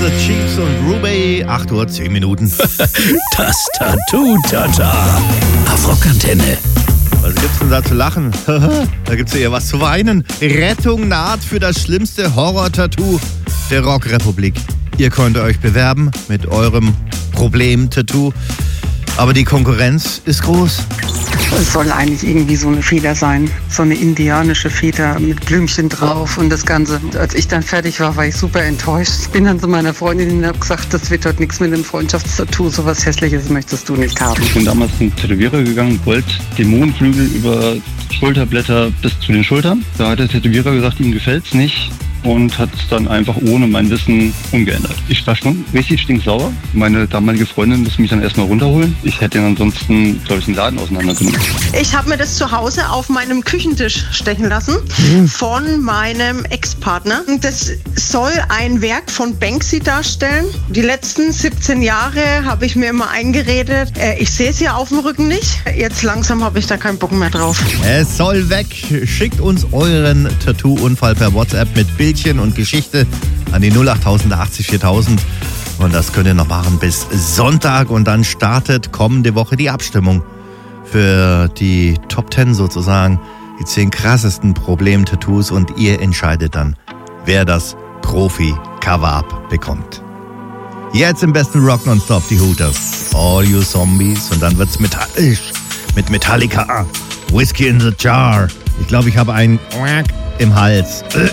The Chiefs und Ruby, 8:10 Uhr. Das Tattoo-Tata. Auf Rockantenne. Was gibt's denn da zu lachen? Da gibt's ja eher was zu weinen. Rettung naht für das schlimmste Horror-Tattoo der Rockrepublik. Ihr könnt euch bewerben mit eurem Problem-Tattoo. Aber die Konkurrenz ist groß. Es soll eigentlich irgendwie so eine Feder sein, so eine indianische Feder mit Blümchen drauf und das Ganze. Als ich dann fertig war, war ich super enttäuscht. Bin dann zu meiner Freundin und habe gesagt, das wird heute nichts mit dem Freundschaftstattoo, sowas Hässliches möchtest du nicht haben. Ich bin damals zum Tätowierer gegangen, wollte Dämonenflügel über Schulterblätter bis zu den Schultern. Da hat der Tätowierer gesagt, ihm gefällt's nicht. Und hat es dann einfach ohne mein Wissen umgeändert. Ich war schon richtig stinksauer. Meine damalige Freundin musste mich dann erstmal runterholen. Ich hätte ihn ansonsten, glaube ich, den Laden auseinandergenommen. Ich habe mir das zu Hause auf meinem Küchentisch stechen lassen von meinem Ex-Partner. Das soll ein Werk von Banksy darstellen. Die letzten 17 Jahre habe ich mir immer eingeredet, ich sehe es ja auf dem Rücken nicht. Jetzt langsam habe ich da keinen Bock mehr drauf. Es soll weg. Schickt uns euren Tattoo-Unfall per WhatsApp mit Bildchen und Geschichte an die 08080 4000. Und das könnt ihr noch machen bis Sonntag. Und dann startet kommende Woche die Abstimmung für die Top 10 sozusagen. Die 10 krassesten Problem-Tattoos. Und ihr entscheidet dann, wer das Profi-Cover-Up bekommt. Jetzt im besten Rock nonstop die Hooters. All You Zombies. Und dann wird's metallisch mit Metallica. Whiskey in the Jar. Ich glaube, ich habe einen im Hals.